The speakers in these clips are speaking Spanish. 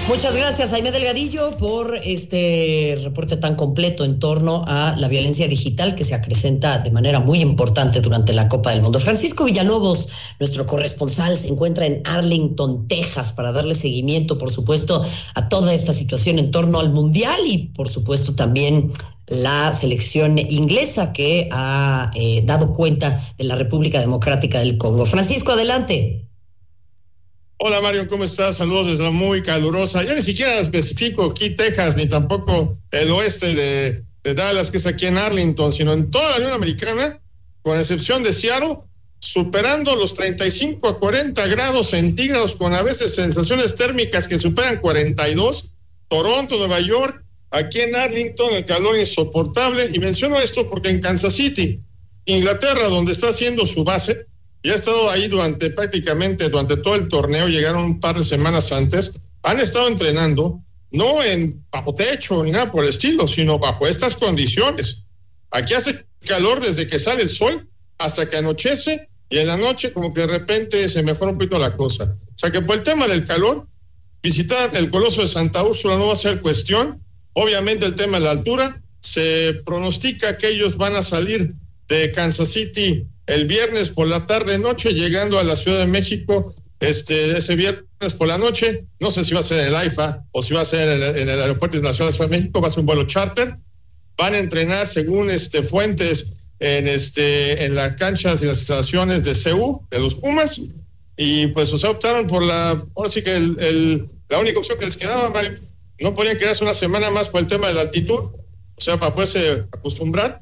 Muchas gracias, Jaime Delgadillo, por este reporte tan completo en torno a la violencia digital que se acrecenta de manera muy importante durante la Copa del Mundo. Francisco Villalobos, nuestro corresponsal, se encuentra en Arlington, Texas, para darle seguimiento, por supuesto, a toda esta situación en torno al Mundial y, por supuesto, también la selección inglesa que ha dado cuenta de la República Democrática del Congo. Francisco, adelante. Hola Mario, ¿cómo estás? Saludos desde la muy calurosa. Ya ni siquiera especifico aquí Texas, ni tampoco el oeste de Dallas, que es aquí en Arlington, sino en toda la Unión Americana, con excepción de Seattle, superando los 35 a 40 grados centígrados, con a veces sensaciones térmicas que superan 42. Toronto, Nueva York, aquí en Arlington, el calor insoportable. Y menciono esto porque en Kansas City, Inglaterra, donde está haciendo su base, y ha estado ahí durante todo el torneo, llegaron un par de semanas antes, han estado entrenando, no bajo techo ni nada por el estilo, sino bajo estas condiciones. Aquí hace calor desde que sale el sol hasta que anochece, y en la noche como que de repente se mejora un poquito la cosa. O sea que por el tema del calor, visitar el Coloso de Santa Úrsula no va a ser cuestión. Obviamente el tema de la altura, se pronostica que ellos van a salir de Kansas City el viernes por la tarde-noche, llegando a la Ciudad de México ese viernes por la noche. No sé si va a ser en el AIFA o si va a ser en el Aeropuerto Internacional de Ciudad de México, va a ser un vuelo charter. Van a entrenar, según fuentes, en las canchas y las instalaciones de CU, de los Pumas, y pues optaron por ahora sí que la única opción que les quedaba, Mario. No podían quedarse una semana más por el tema de la altitud, o sea, para poderse acostumbrar.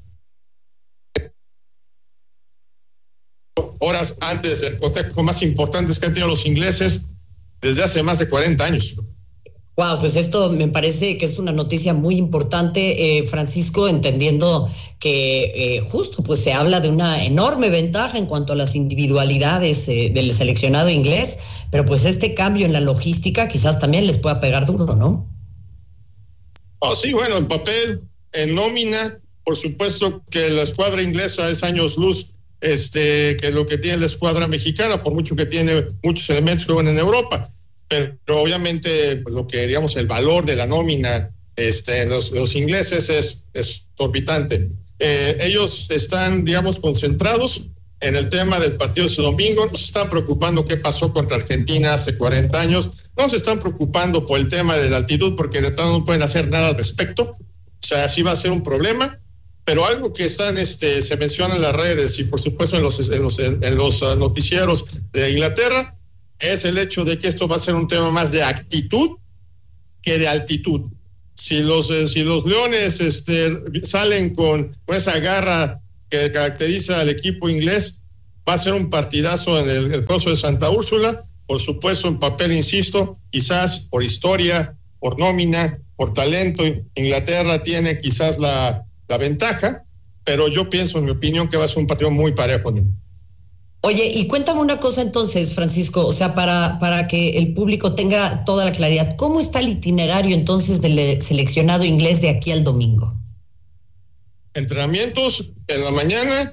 Horas antes del cotejo más importantes que han tenido los ingleses desde hace más de 40 años. Wow, pues esto me parece que es una noticia muy importante, Francisco, entendiendo que justo pues se habla de una enorme ventaja en cuanto a las individualidades del seleccionado inglés, pero pues este cambio en la logística quizás también les pueda pegar duro, ¿no? Sí, bueno, en papel, en nómina, por supuesto que la escuadra inglesa es años luz que lo que tiene la escuadra mexicana, por mucho que tiene muchos elementos que van en Europa, pero obviamente lo que digamos el valor de la nómina los ingleses es exorbitante. Ellos están digamos concentrados en el tema del partido de ese domingo, no se están preocupando qué pasó contra Argentina hace 40 años, no se están preocupando por el tema de la altitud porque de plano no pueden hacer nada al respecto, o sea, sí va a ser un problema. Pero algo que se menciona en las redes y por supuesto en los noticieros de Inglaterra es el hecho de que esto va a ser un tema más de actitud que de altitud. Si los leones salen con esa garra que caracteriza al equipo inglés, va a ser un partidazo en el Coloso de Santa Úrsula. Por supuesto, en papel, insisto, quizás por historia, por nómina, por talento, Inglaterra tiene quizás la ventaja, pero yo pienso, en mi opinión, que va a ser un partido muy parejo. Oye, y cuéntame una cosa entonces, Francisco, o sea, para que el público tenga toda la claridad, ¿cómo está el itinerario entonces del seleccionado inglés de aquí al domingo? Entrenamientos en la mañana,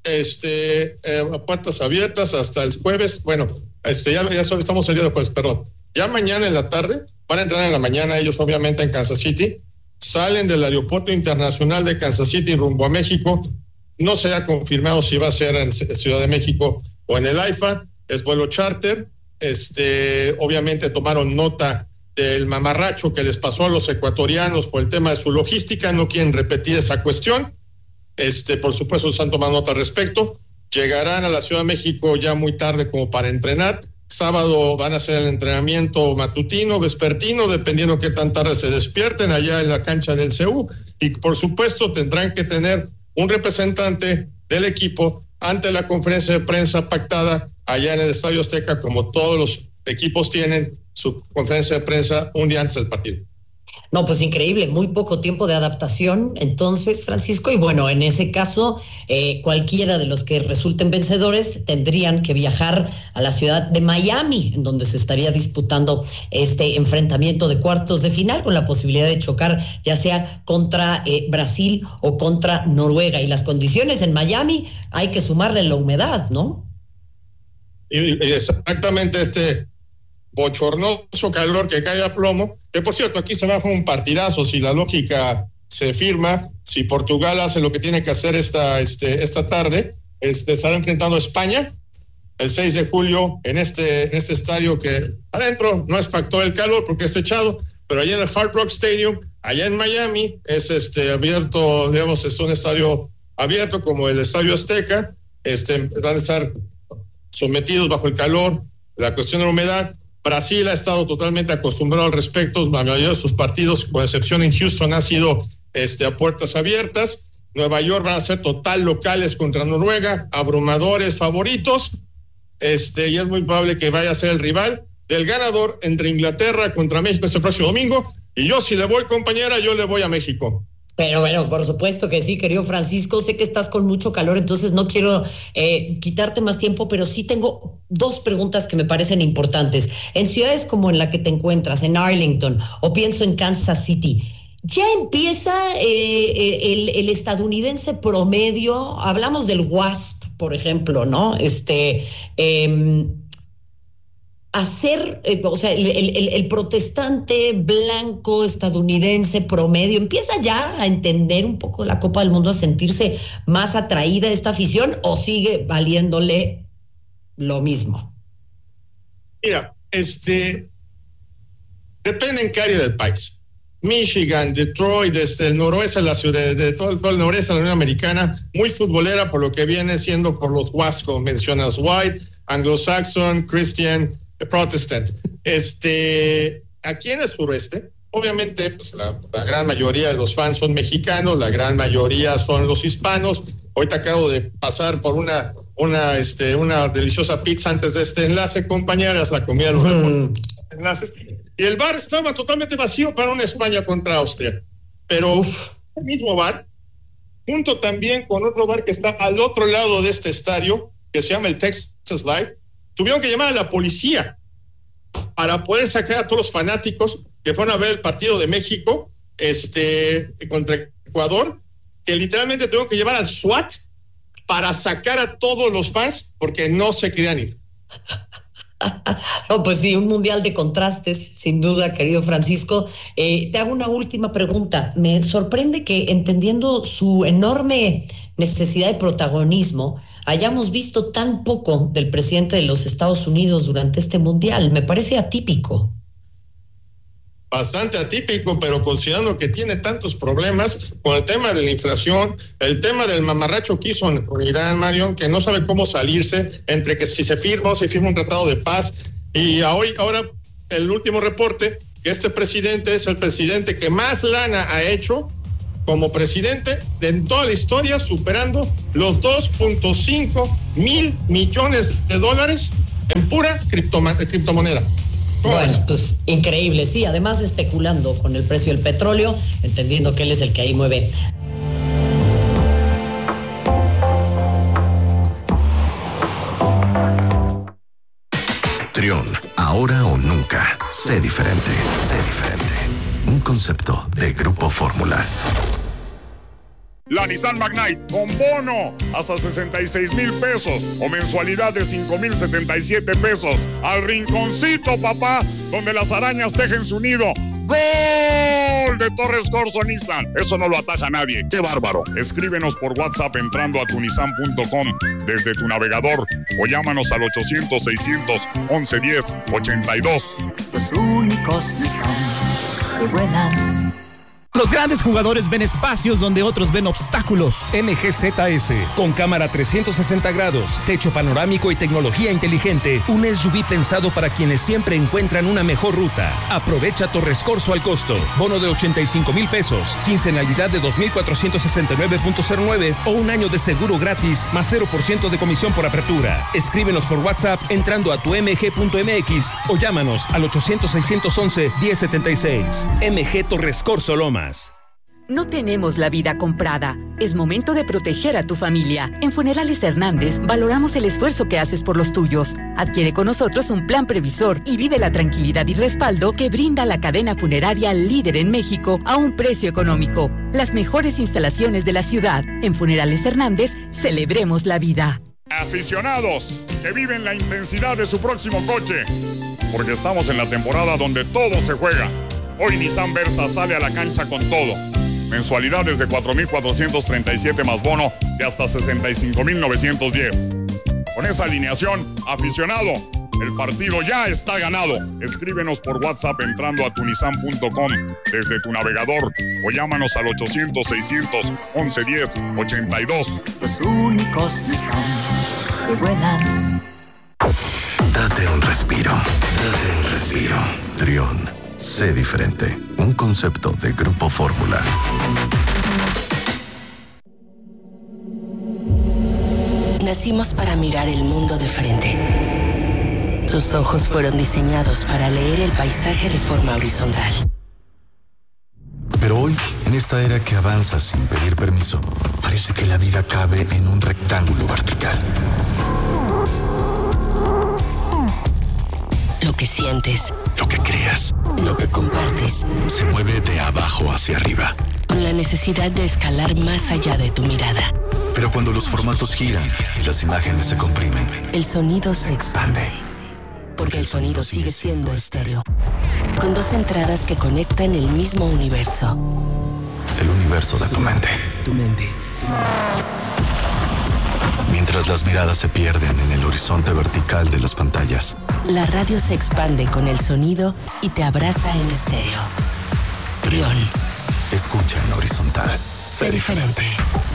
a puertas abiertas hasta el jueves, bueno, ya estamos el día de jueves, perdón, ya mañana en la tarde, van a entrenar en la mañana ellos obviamente en Kansas City, salen del Aeropuerto Internacional de Kansas City rumbo a México. No se ha confirmado si va a ser en Ciudad de México o en el AIFA. Es vuelo charter. Obviamente tomaron nota del mamarracho que les pasó a los ecuatorianos por el tema de su logística. No quieren repetir esa cuestión. Por supuesto, se han tomado nota al respecto. Llegarán a la Ciudad de México ya muy tarde como para entrenar. Sábado van a hacer el entrenamiento matutino, vespertino, dependiendo qué tan tarde se despierten allá en la cancha del CU. Y por supuesto tendrán que tener un representante del equipo ante la conferencia de prensa pactada allá en el Estadio Azteca, como todos los equipos tienen su conferencia de prensa un día antes del partido. No, pues increíble, muy poco tiempo de adaptación, entonces, Francisco, y bueno, en ese caso, cualquiera de los que resulten vencedores tendrían que viajar a la ciudad de Miami, en donde se estaría disputando este enfrentamiento de cuartos de final, con la posibilidad de chocar ya sea contra Brasil o contra Noruega. Y las condiciones en Miami hay que sumarle la humedad, ¿no? Y exactamente bochornoso calor que cae a plomo, que por cierto aquí se va a jugar un partidazo si la lógica se firma, si Portugal hace lo que tiene que hacer esta tarde, estará enfrentando a España el 6 de julio en este estadio que adentro no es factor el calor porque está echado, pero allá en el Hard Rock Stadium, allá en Miami, es abierto, digamos, es un estadio abierto como el Estadio Azteca, van a estar sometidos bajo el calor, la cuestión de la humedad. Brasil ha estado totalmente acostumbrado al respecto, la mayoría de sus partidos, con excepción en Houston, ha sido a puertas abiertas. Nueva York van a ser total locales contra Noruega, abrumadores favoritos, y es muy probable que vaya a ser el rival del ganador entre Inglaterra contra México este próximo domingo, y yo si le voy, compañera, yo le voy a México. Pero bueno, por supuesto que sí, querido Francisco, sé que estás con mucho calor, entonces no quiero quitarte más tiempo, pero sí tengo dos preguntas que me parecen importantes. En ciudades como en la que te encuentras, en Arlington, o pienso en Kansas City, ya empieza el estadounidense promedio, hablamos del WASP, por ejemplo, ¿no? Hacer, o sea, el protestante blanco estadounidense promedio empieza ya a entender un poco la Copa del Mundo, a sentirse más atraída a esta afición, o sigue valiéndole lo mismo. Mira, depende en qué área del país. Michigan, Detroit, desde el noroeste de la ciudad, de todo el noreste de la Unión Americana, muy futbolera por lo que viene siendo por los WASP, como mencionas, White, Anglo-Saxon, Christian, Protestant. Aquí en el sureste, obviamente, pues la gran mayoría de los fans son mexicanos, la gran mayoría son los hispanos. Ahorita acabo de pasar por una deliciosa pizza antes de este enlace, compañeras, la comida de los enlaces. Y el bar estaba totalmente vacío para una España contra Austria. Pero el mismo bar, junto también con otro bar que está al otro lado de este estadio, que se llama el Texas Live, tuvieron que llamar a la policía para poder sacar a todos los fanáticos que fueron a ver el partido de México contra Ecuador, que literalmente tuvieron que llevar al SWAT para sacar a todos los fans porque no se querían ir. No, pues sí, un mundial de contrastes, sin duda, querido Francisco. Te hago una última pregunta. Me sorprende que, entendiendo su enorme necesidad de protagonismo, hayamos visto tan poco del presidente de los Estados Unidos durante este mundial. Me parece atípico. Bastante atípico, pero considerando que tiene tantos problemas con el tema de la inflación, el tema del mamarracho que hizo con Irán, Mario, que no sabe cómo salirse, entre que si se firma o se firma un tratado de paz, y ahora el último reporte, que este presidente es el presidente que más lana ha hecho como presidente en toda la historia, superando los 2.5 mil millones de dólares en pura criptomoneda. Bueno, pues increíble, sí, además especulando con el precio del petróleo, entendiendo que él es el que ahí mueve. Trión, ahora o nunca. Sé diferente, sé diferente. Un concepto de Grupo Fórmula. La Nissan Magnite con bono hasta 66,000 pesos o mensualidad de 5,077 pesos. Al rinconcito, papá, donde las arañas tejen su nido. ¡Gol de Torres Corso Nissan! Eso no lo ataja nadie. ¡Qué bárbaro! Escríbenos por WhatsApp entrando a tunisan.com desde tu navegador o llámanos al 800-611-1082. Los únicos Nissan que vuelan. Los grandes jugadores ven espacios donde otros ven obstáculos. MGZS, con cámara 360 grados, techo panorámico y tecnología inteligente. Un SUV pensado para quienes siempre encuentran una mejor ruta. Aprovecha Torres Corso al costo. Bono de 85,000 pesos, quincenalidad de 2,469.09 o un año de seguro gratis más 0% de comisión por apertura. Escríbenos por WhatsApp entrando a tu mg.mx o llámanos al 800-611-1076. MG Torres Corso Loma. No tenemos la vida comprada. Es momento de proteger a tu familia. En Funerales Hernández valoramos el esfuerzo que haces por los tuyos. Adquiere con nosotros un plan previsor y vive la tranquilidad y respaldo que brinda la cadena funeraria líder en México a un precio económico. Las mejores instalaciones de la ciudad. En Funerales Hernández, celebremos la vida. Aficionados que viven la intensidad de su próximo coche. porque estamos en la temporada donde todo se juega. Hoy Nissan Versa sale a la cancha con todo. Mensualidades de 4,437 más bono de hasta 65,910. Con esa alineación, aficionado, el partido ya está ganado. Escríbenos por WhatsApp entrando a tunisan.com desde tu navegador o llámanos al 800-600-1110-82. Los únicos Nissan que vuelan. Date un respiro. Date un respiro. Trión. Sé diferente. Un concepto de Grupo Fórmula. Nacimos para mirar el mundo de frente. Tus ojos fueron diseñados para leer el paisaje de forma horizontal. Pero hoy, en esta era que avanza sin pedir permiso, parece que la vida cabe en un rectángulo vertical. Lo que sientes, Lo que creas, lo que compartes, se mueve de abajo hacia arriba. con la necesidad de escalar más allá de tu mirada. Pero cuando los formatos giran y las imágenes se comprimen, El sonido se expande, porque el sonido sigue siendo estéreo. Con dos entradas que conectan el mismo universo. el universo de tu mente. Tu mente. Mientras las miradas se pierden en el horizonte vertical de las pantallas, La radio se expande con el sonido y te abraza en estéreo. Trión. escucha en horizontal. Sé diferente.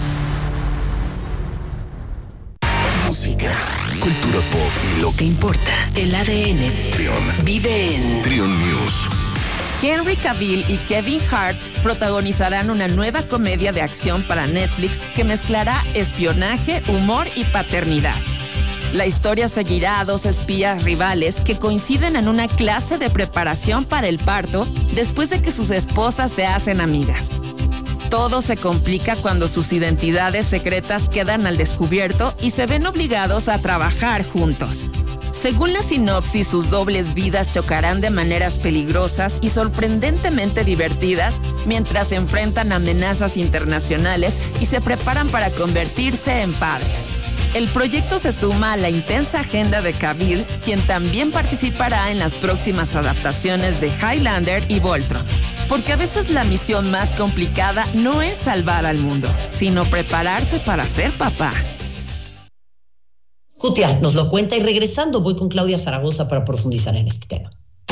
Música, cultura pop y lo ¿Qué importa? El ADN vive en Trión News. Henry Cavill y Kevin Hart protagonizarán una nueva comedia de acción para Netflix que mezclará espionaje, humor y paternidad. La historia seguirá a dos espías rivales que coinciden en una clase de preparación para el parto después de que sus esposas se hacen amigas. Todo se complica cuando sus identidades secretas quedan al descubierto y se ven obligados a trabajar juntos. Según la sinopsis, sus dobles vidas chocarán de maneras peligrosas y sorprendentemente divertidas mientras enfrentan amenazas internacionales y se preparan para convertirse en padres. El proyecto se suma a la intensa agenda de Cavill, quien también participará en las próximas adaptaciones de Highlander y Voltron. Porque a veces la misión más complicada no es salvar al mundo, sino prepararse para ser papá. Cutia nos lo cuenta y regresando voy con Claudia Zaragoza para profundizar en este tema.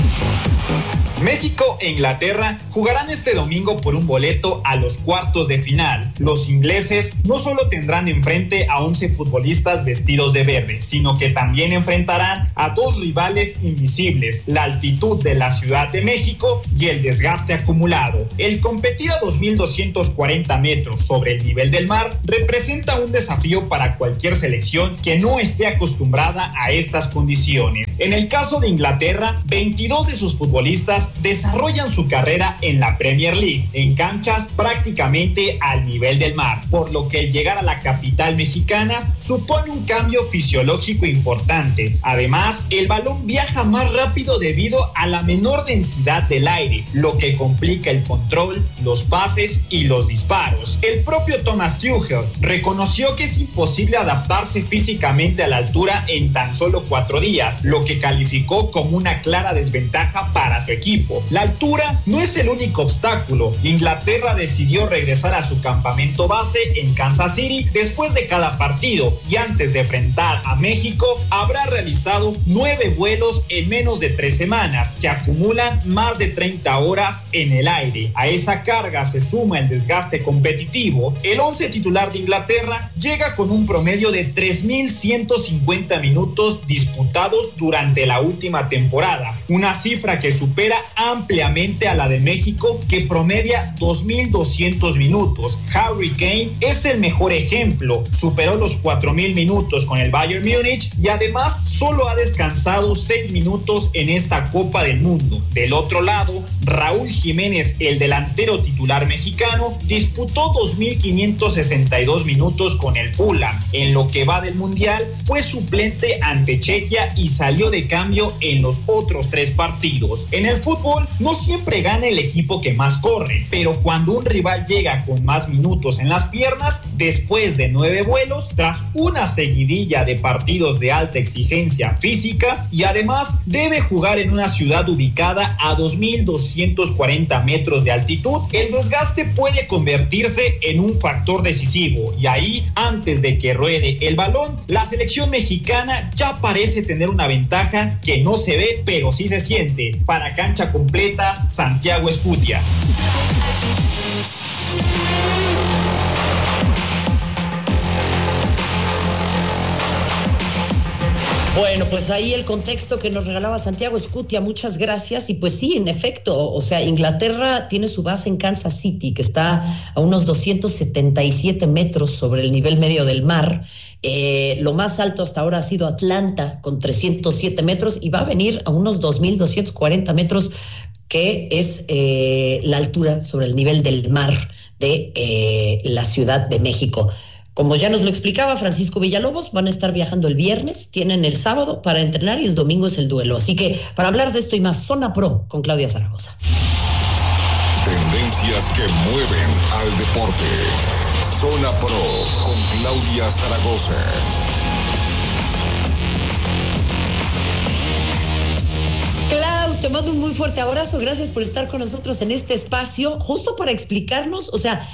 México e Inglaterra jugarán este domingo por un boleto a los cuartos de final. Los ingleses no solo tendrán enfrente a 11 futbolistas vestidos de verde, sino que también enfrentarán a dos rivales invisibles: la altitud de la Ciudad de México y el desgaste acumulado. El competir a 2.240 metros sobre el nivel del mar representa un desafío para cualquier selección que no esté acostumbrada a estas condiciones. En el caso de Inglaterra, 22 de sus futbolistas desarrollan su carrera en la Premier League, en canchas prácticamente al nivel del mar, por lo que el llegar a la capital mexicana supone un cambio fisiológico importante. Además, el balón viaja más rápido debido a la menor densidad del aire, lo que complica el control, los pases y los disparos. El propio Thomas Tuchel reconoció que es imposible adaptarse físicamente a la altura en tan solo 4 días, lo que calificó como una clara desventaja para su equipo. La altura no es el único obstáculo. Inglaterra decidió regresar a su campamento base en Kansas City después de cada partido, y antes de enfrentar a México habrá realizado 9 vuelos en menos de 3 semanas, que acumulan más de 30 horas en el aire. A esa carga se suma el desgaste competitivo. El 11 titular de Inglaterra llega con un promedio de 3.150 minutos disputados durante la última temporada, una cifra que supera ampliamente a la de México, que promedia 2.200 minutos. Harry Kane es el mejor ejemplo, superó los 4.000 minutos con el Bayern Múnich y además solo ha descansado 6 minutos en esta Copa del Mundo. Del otro lado, Raúl Jiménez, el delantero titular mexicano, disputó 2.562 minutos con el Fulham. En lo que va del Mundial, fue suplente ante Chequia y salió de cambio en los otros 3 partidos. En el fútbol no siempre gana el equipo que más corre, pero cuando un rival llega con más minutos en las piernas, después de 9 vuelos, tras una seguidilla de partidos de alta exigencia física, y además debe jugar en una ciudad ubicada a 2.240 metros de altitud. El desgaste puede convertirse en un factor decisivo, y ahí, antes de que ruede el balón, la selección mexicana ya parece tener una ventaja que no se ve, pero sí se siente. Para Cancha Completa, Santiago Escutia. Bueno, pues ahí el contexto que nos regalaba Santiago Escutia, muchas gracias. Y pues sí, en efecto, o sea, Inglaterra tiene su base en Kansas City, que está a unos 277 metros sobre el nivel medio del mar. Lo más alto hasta ahora ha sido Atlanta, con 307 metros, y va a venir a unos 2.240 metros, que es la altura sobre el nivel del mar de la Ciudad de México. Como ya nos lo explicaba Francisco Villalobos, van a estar viajando el viernes, tienen el sábado para entrenar y el domingo es el duelo. Así que para hablar de esto y más, Zona Pro con Claudia Zaragoza. Tendencias que mueven al deporte. Zona Pro con Claudia Zaragoza. Clau, te mando un muy fuerte abrazo. Gracias por estar con nosotros en este espacio, justo para explicarnos, o sea,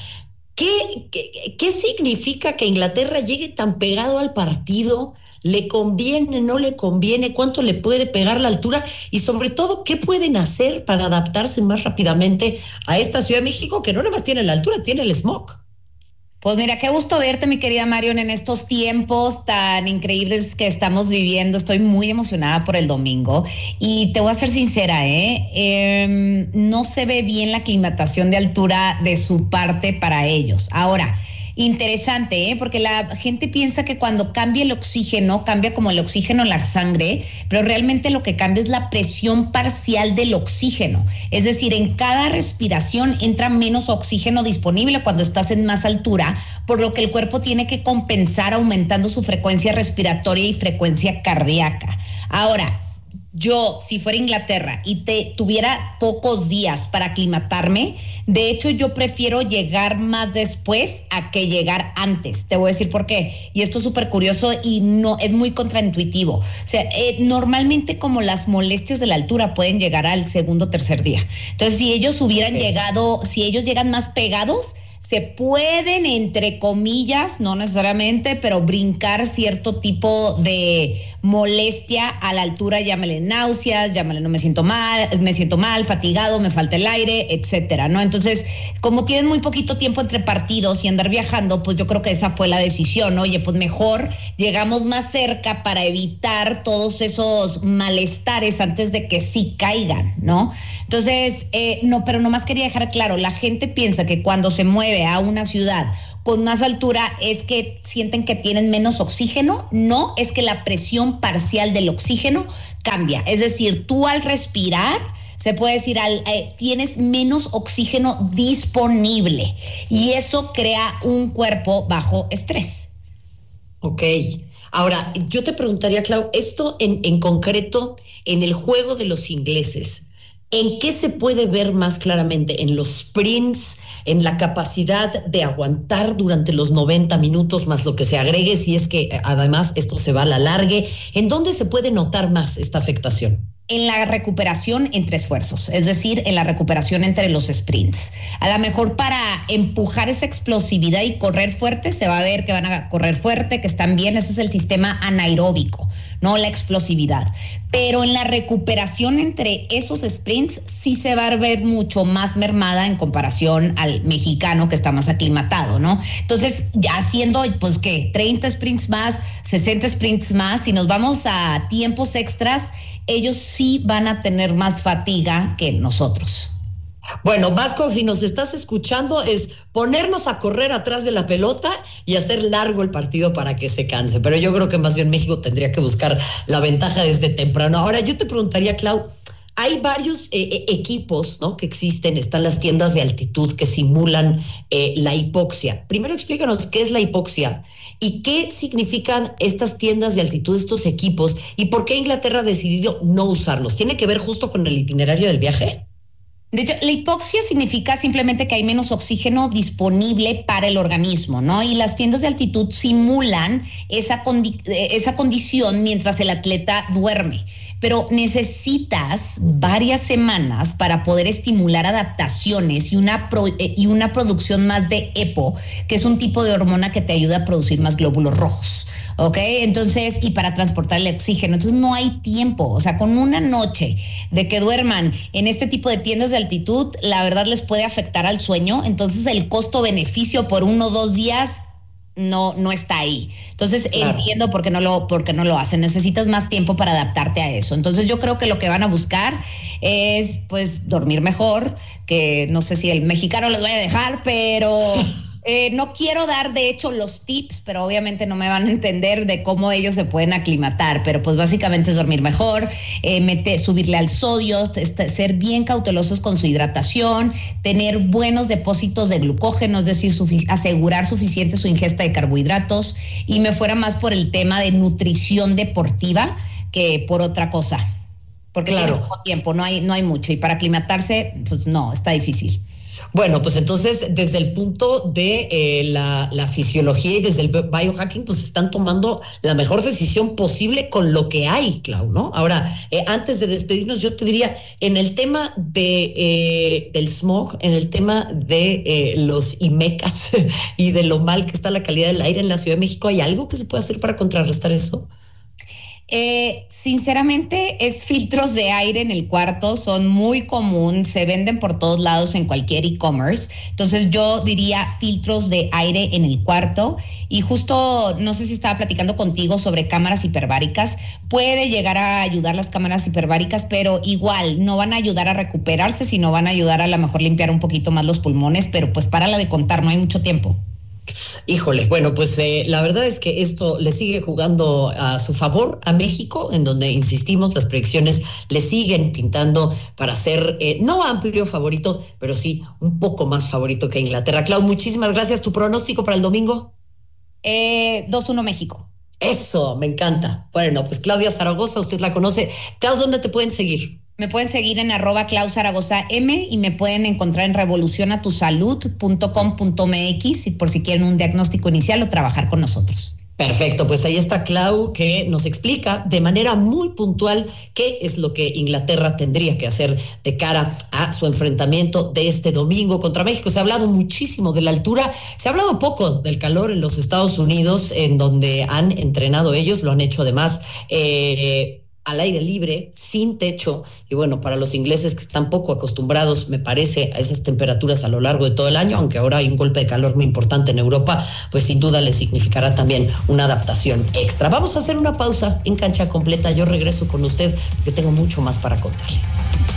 ¿Qué significa que Inglaterra llegue tan pegado al partido? ¿Le conviene, no le conviene? ¿Cuánto le puede pegar la altura? Y sobre todo, ¿qué pueden hacer para adaptarse más rápidamente a esta Ciudad de México, que no nada más tiene la altura, tiene el smog? Pues mira, qué gusto verte, mi querida Marion, en estos tiempos tan increíbles que estamos viviendo. Estoy muy emocionada por el domingo y te voy a ser sincera, no se ve bien la aclimatación de altura de su parte para ellos. Ahora, interesante, porque la gente piensa que cuando cambia el oxígeno, cambia como el oxígeno en la sangre, pero realmente lo que cambia es la presión parcial del oxígeno. Es decir, en cada respiración entra menos oxígeno disponible cuando estás en más altura, por lo que el cuerpo tiene que compensar aumentando su frecuencia respiratoria y frecuencia cardíaca. Ahora, yo, si fuera Inglaterra y tuviera pocos días para aclimatarme, de hecho yo prefiero llegar más después a que llegar antes. Te voy a decir por qué. Y esto es súper curioso y no es muy contraintuitivo. O sea, normalmente como las molestias de la altura pueden llegar al segundo o tercer día. Entonces, si ellos hubieran llegado, si ellos llegan más pegados, se pueden, entre comillas, no necesariamente, pero brincar cierto tipo de molestia a la altura, llámale náuseas, llámale me siento mal, fatigado, me falta el aire, etcétera, ¿no? Entonces, como tienen muy poquito tiempo entre partidos y andar viajando, pues yo creo que esa fue la decisión. Oye, pues mejor llegamos más cerca para evitar todos esos malestares antes de que sí caigan, ¿no? Entonces, no, pero nomás quería dejar claro, la gente piensa que cuando se mueve a una ciudad con más altura es que sienten que tienen menos oxígeno. No, es que la presión parcial del oxígeno cambia. Es decir, tú al respirar, se puede decir, tienes menos oxígeno disponible y eso crea un cuerpo bajo estrés. Ok. Ahora, yo te preguntaría, Clau, esto en concreto, en el juego de los ingleses, ¿en qué se puede ver más claramente? ¿En los sprints? ¿En la capacidad de aguantar durante los 90 minutos más lo que se agregue, si es que además esto se va a la larga? ¿En dónde se puede notar más esta afectación? En la recuperación entre esfuerzos, es decir, en la recuperación entre los sprints. A lo mejor para empujar esa explosividad y correr fuerte, se va a ver que van a correr fuerte, que están bien, ese es el sistema anaeróbico, no la explosividad. Pero en la recuperación entre esos sprints sí se va a ver mucho más mermada en comparación al mexicano que está más aclimatado, ¿no? Entonces, ya haciendo, pues, ¿qué? 30 sprints más, 60 sprints más, si nos vamos a tiempos extras, ellos sí van a tener más fatiga que nosotros. Bueno, Vasco, si nos estás escuchando, es ponernos a correr atrás de la pelota y hacer largo el partido para que se canse. Pero yo creo que más bien México tendría que buscar la ventaja desde temprano. Ahora, yo te preguntaría, Clau, hay varios equipos, ¿no?, que existen, están las tiendas de altitud que simulan la hipoxia. Primero explícanos qué es la hipoxia y qué significan estas tiendas de altitud, estos equipos, y por qué Inglaterra ha decidido no usarlos. ¿Tiene que ver justo con el itinerario del viaje? De hecho, la hipoxia significa simplemente que hay menos oxígeno disponible para el organismo, ¿no? Y las tiendas de altitud simulan esa condición mientras el atleta duerme. Pero necesitas varias semanas para poder estimular adaptaciones y una producción más de EPO, que es un tipo de hormona que te ayuda a producir más glóbulos rojos. ¿Ok? Entonces, y para transportar el oxígeno. Entonces no hay tiempo. O sea, con una noche de que duerman en este tipo de tiendas de altitud, la verdad les puede afectar al sueño. Entonces el costo-beneficio por 1 o 2 días no está ahí. Entonces entiendo por qué no lo hacen. Necesitas más tiempo para adaptarte a eso. Entonces yo creo que lo que van a buscar es pues dormir mejor, que no sé si el mexicano les vaya a dejar, pero... no quiero dar, de hecho, los tips, pero obviamente no me van a entender de cómo ellos se pueden aclimatar, pero pues básicamente es dormir mejor, subirle al sodio, ser bien cautelosos con su hidratación, tener buenos depósitos de glucógeno, es decir, asegurar suficiente su ingesta de carbohidratos, y me fuera más por el tema de nutrición deportiva que por otra cosa, porque tiene poco tiempo, no hay mucho, y para aclimatarse, pues no, está difícil. Bueno, pues entonces desde el punto de la fisiología y desde el biohacking, pues están tomando la mejor decisión posible con lo que hay, Clau, ¿no? Ahora, antes de despedirnos, yo te diría, en el tema del smog, en el tema de los IMECAS y de lo mal que está la calidad del aire en la Ciudad de México, ¿hay algo que se puede hacer para contrarrestar eso? Sinceramente, filtros de aire en el cuarto, son muy común, se venden por todos lados en cualquier e-commerce. Entonces yo diría filtros de aire en el cuarto, y justo no sé si estaba platicando contigo sobre cámaras hiperbáricas. Puede llegar a ayudar las cámaras hiperbáricas, pero igual no van a ayudar a recuperarse, sino van a ayudar a lo mejor limpiar un poquito más los pulmones, pero pues párala de contar, no hay mucho tiempo. Híjole, bueno, pues la verdad es que esto le sigue jugando a su favor a México, en donde, insistimos, las predicciones le siguen pintando para ser no amplio favorito, pero sí un poco más favorito que Inglaterra. Clau, muchísimas gracias. ¿Tu pronóstico para el domingo? 2-1 México. Eso, me encanta. Bueno, pues Claudia Zaragoza, usted la conoce. Clau, ¿dónde te pueden seguir? Me pueden seguir en @ClauZaragozaM y me pueden encontrar en revolucionatusalud.com.mx por si quieren un diagnóstico inicial o trabajar con nosotros. Perfecto, pues ahí está Clau, que nos explica de manera muy puntual qué es lo que Inglaterra tendría que hacer de cara a su enfrentamiento de este domingo contra México. Se ha hablado muchísimo de la altura, se ha hablado poco del calor en los Estados Unidos, en donde han entrenado ellos, lo han hecho además al aire libre, sin techo, y bueno, para los ingleses que están poco acostumbrados, me parece, a esas temperaturas a lo largo de todo el año, aunque ahora hay un golpe de calor muy importante en Europa, pues sin duda les significará también una adaptación extra. Vamos a hacer una pausa en Cancha Completa, yo regreso con usted porque tengo mucho más para contarle.